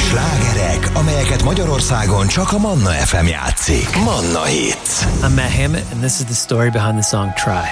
Slágerek, amelyeket Magyarországon csak a Manna FM játszik. Manna Hits. I'm Matt Hammett, and this is the story behind the song Try.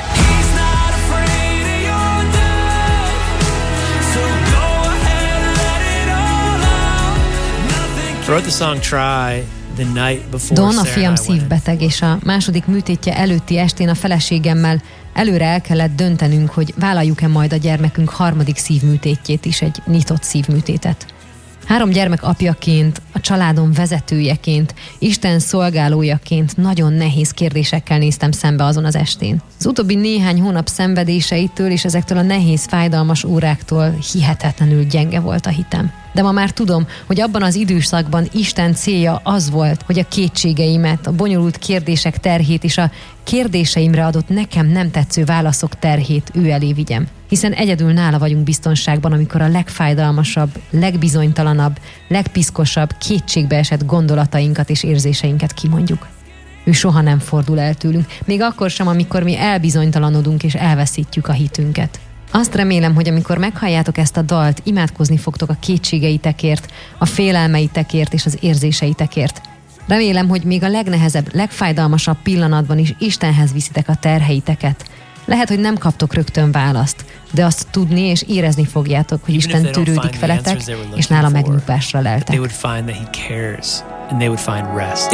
I wrote the song Try the night before Don, a fiam szívbeteg, és a második műtétje előtti estén a feleségemmel előre el kellett döntenünk, hogy vállaljuk-e majd a gyermekünk harmadik szívműtétjét is, egy nyitott szívműtétet. 3 gyermek apjaként, a családom vezetőjeként, Isten szolgálójaként nagyon nehéz kérdésekkel néztem szembe azon az estén. Az utóbbi néhány hónap szenvedéseitől és ezektől a nehéz, fájdalmas óráktól hihetetlenül gyenge volt a hitem. De ma már tudom, hogy abban az időszakban Isten célja az volt, hogy a kétségeimet, a bonyolult kérdések terhét és a kérdéseimre adott nekem nem tetsző válaszok terhét ő elé vigyem. Hiszen egyedül nála vagyunk biztonságban, amikor a legfájdalmasabb, legbizonytalanabb, legpiszkosabb, kétségbeesett gondolatainkat és érzéseinket kimondjuk. Ő soha nem fordul el tőlünk, még akkor sem, amikor mi elbizonytalanodunk és elveszítjük a hitünket. Azt remélem, hogy amikor meghalljátok ezt a dalt, imádkozni fogtok a kétségeitekért, a félelmeitekért és az érzéseitekért. Remélem, hogy még a legnehezebb, legfájdalmasabb pillanatban is Istenhez viszitek a terheiteket. Lehet, hogy nem kaptok rögtön választ, de azt tudni és érezni fogjátok, hogy Isten törődik veletek, és nála megnyugvásra leltek.